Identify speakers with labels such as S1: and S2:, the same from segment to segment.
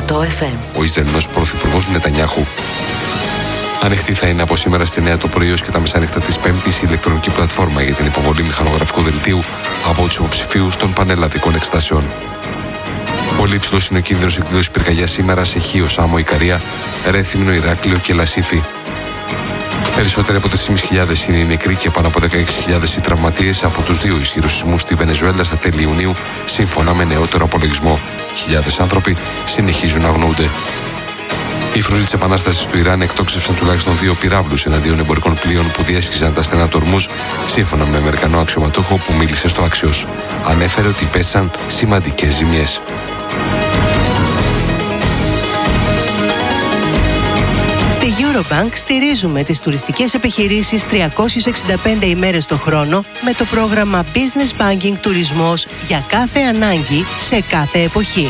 S1: FM.
S2: Ο Ισραηλινός πρωθυπουργός Νετανιάχου. Ανοιχτή θα είναι από σήμερα στη 9 το πρωί ως και τα μεσάνυχτα της Πέμπτης η ηλεκτρονική πλατφόρμα για την υποβολή μηχανογραφικού δελτίου από τους υποψηφίους των πανελλαδικών εξετάσεων. Πολύ υψηλός είναι ο κίνδυνος εκδήλωσης πυρκαγιάς σήμερα σε Χίο, Σάμο, Ικαρία, Ρέθυμνο, Ηράκλειο και Λασίθι. Περισσότεροι από 3.500 είναι οι νεκροί και πάνω από 16.000 οι τραυματίες από τους δύο ισχυρούς σεισμούς στη Βενεζουέλα στα τέλη Ιουνίου, σύμφωνα με νεότερο απολογισμό. Χιλιάδες άνθρωποι συνεχίζουν να αγνοούνται. Οι φρουροί της Επανάστασης του Ιράν εκτόξευσαν τουλάχιστον 2 πυράβλους εναντίον εμπορικών πλοίων που διέσχιζαν τα στενά του Ορμούζ, σύμφωνα με Αμερικανό αξιωματούχο που μίλησε στο Axios. Ανέφερε ότι υπέστησαν σημαντικές ζημιές.
S3: Στη Eurobank στηρίζουμε τις τουριστικές επιχειρήσεις 365 ημέρες το χρόνο με το πρόγραμμα Business Banking Τουρισμός για κάθε ανάγκη σε κάθε εποχή.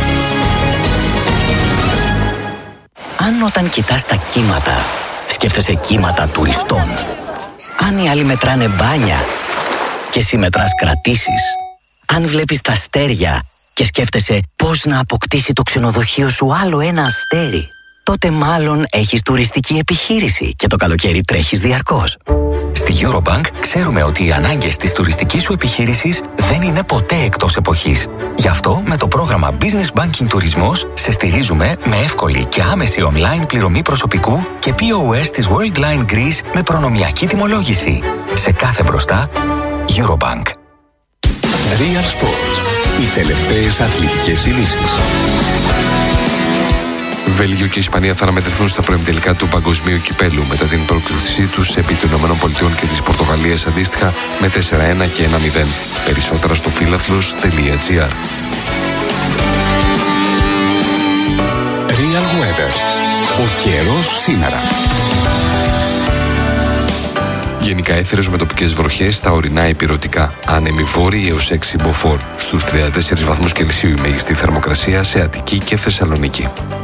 S4: Αν όταν κοιτάς τα κύματα, σκέφτεσαι κύματα τουριστών. Αν οι άλλοι μετράνε μπάνια και εσύ μετράς κρατήσεις. Αν βλέπεις τα αστέρια και σκέφτεσαι πώς να αποκτήσει το ξενοδοχείο σου άλλο ένα αστέρι, τότε μάλλον έχεις τουριστική επιχείρηση και το καλοκαίρι τρέχεις διαρκώς.
S5: Στη Eurobank ξέρουμε ότι οι ανάγκες της τουριστικής σου επιχείρησης δεν είναι ποτέ εκτός εποχής. Γι' αυτό με το πρόγραμμα Business Banking Τουρισμός σε στηρίζουμε με εύκολη και άμεση online πληρωμή προσωπικού και POS της Worldline Greece με προνομιακή τιμολόγηση. Σε κάθε μπροστά, Eurobank.
S6: Real Sports. Οι τελευταίες αθλητικές ειδήσεις.
S2: Βέλγιο και Ισπανία θα αναμετρηθούν στα προημιτελικά του Παγκοσμίου Κυπέλου μετά την πρόκρισή τους επί των ΗΠΑ και της Πορτογαλίας αντίστοιχα με 4-1 και 1-0. Περισσότερα στο φίλαθλος.gr.
S6: Real Weather. Ο καιρός σήμερα.
S2: Γενικά έθερες με τοπικές βροχές στα ορεινά ηπειρωτικά. Άνεμοι βόρειοι έως 6 μποφόρ. Στους 34 βαθμούς Κελσίου η μέγιστη θερμοκρασία σε Αττική και Θεσσαλονίκη.